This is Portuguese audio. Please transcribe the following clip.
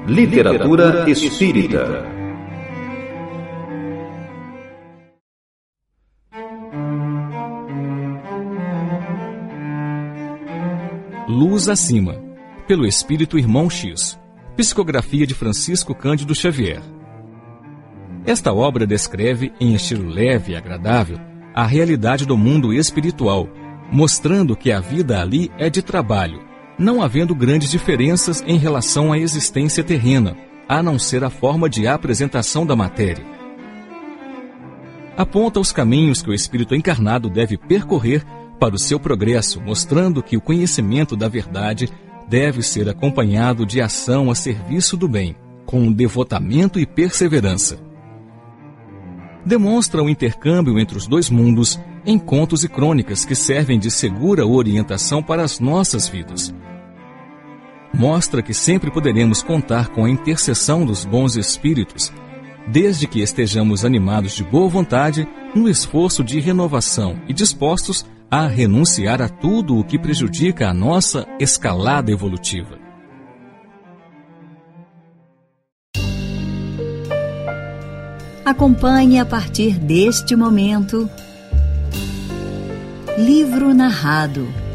Literatura espírita. Luz Acima, pelo Espírito Irmão X. Psicografia de Francisco Cândido Xavier. Esta obra descreve, em estilo leve e agradável, a realidade do mundo espiritual, mostrando que a vida ali é de trabalho, não havendo grandes diferenças em relação à existência terrena, a não ser a forma de apresentação da matéria. Aponta os caminhos que o espírito encarnado deve percorrer para o seu progresso, mostrando que o conhecimento da verdade deve ser acompanhado de ação a serviço do bem, com devotamento e perseverança. Demonstra o intercâmbio entre os dois mundos em contos e crônicas que servem de segura orientação para as nossas vidas. Mostra que sempre poderemos contar com a intercessão dos bons espíritos, desde que estejamos animados de boa vontade no esforço de renovação e dispostos a renunciar a tudo o que prejudica a nossa escalada evolutiva. Acompanhe a partir deste momento Livro Narrado,